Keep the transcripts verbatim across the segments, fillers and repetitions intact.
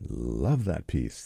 Love that piece.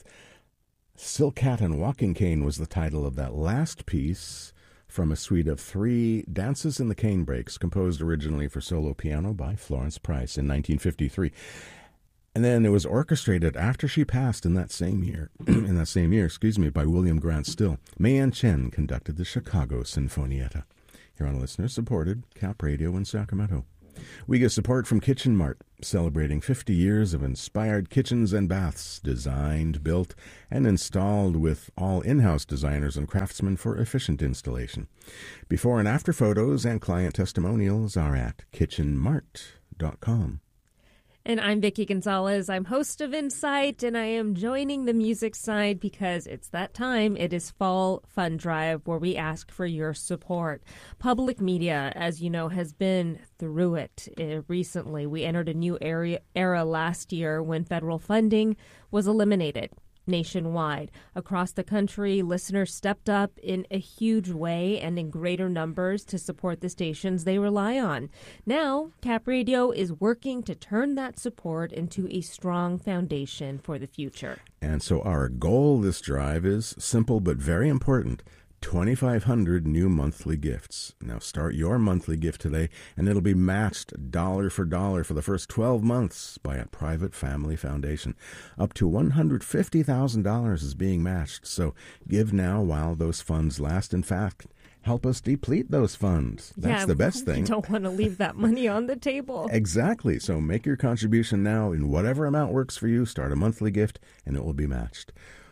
Silk Hat and Walking Cane was the title of that last piece from a suite of three Dances in the Cane Breaks, composed originally for solo piano by Florence Price in nineteen fifty-three. And then it was orchestrated after she passed in that same year, in that same year, excuse me, by William Grant Still. Mei-Ann Chen conducted the Chicago Sinfonietta. Here on listener-supported Cap Radio in Sacramento. We get support from Kitchen Mart, celebrating fifty years of inspired kitchens and baths, designed, built, and installed with all in-house designers and craftsmen for efficient installation. Before and after photos and client testimonials are at kitchen mart dot com. And I'm Vicki Gonzalez. I'm host of Insight, and I am joining the music side because it's that time. It is Fall Fund Drive, where we ask for your support. Public media, as you know, has been through it uh, recently. We entered a new era, era last year when federal funding was eliminated nationwide. Across the country, listeners stepped up in a huge way and in greater numbers to support the stations they rely on. Now, Cap Radio is working to turn that support into a strong foundation for the future. And so our goal this drive is simple but very important. twenty-five hundred new monthly gifts. Now start your monthly gift today, and it'll be matched dollar for dollar for the first twelve months by a private family foundation. Up to one hundred fifty thousand dollars is being matched, so give now while those funds last. In fact, help us deplete those funds. That's yeah, the best thing. You don't want to leave that money on the table. Exactly. So make your contribution now in whatever amount works for you. Start a monthly gift, and it will be matched.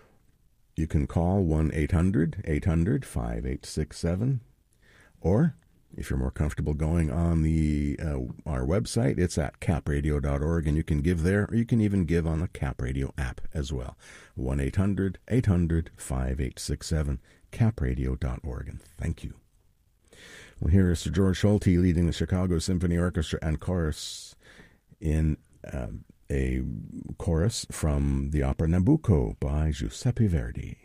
You can call one eight hundred eight hundred five eight six seven, or if you're more comfortable going on the uh, our website, it's at cap radio dot org, and you can give there, or you can even give on the Cap Radio app as well. one eight hundred eight hundred five eight six seven, cap radio dot org, and thank you. Well, here is Sir George Solti leading the Chicago Symphony Orchestra and Chorus in uh, a chorus from the opera Nabucco by Giuseppe Verdi.